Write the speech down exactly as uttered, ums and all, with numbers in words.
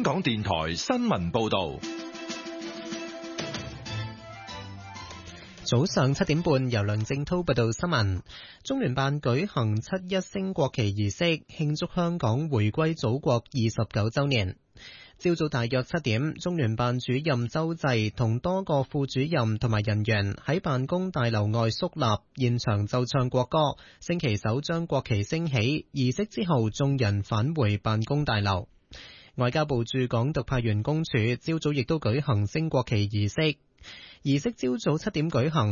港電台新聞報道。 早上七點半，由梁正濤報道新聞。中聯辦舉行七一升國旗儀式，慶祝香港回歸祖國二十九週年。朝早大約七點，中聯辦主任周濟同多個副主任同埋人員喺辦公大樓外肅立，現場奏唱國歌，升旗手將國旗升起。儀式之後，眾人返回辦公大樓。外交部駐港特派員公署朝早亦都舉行升國旗儀式。儀式朝早七點舉行。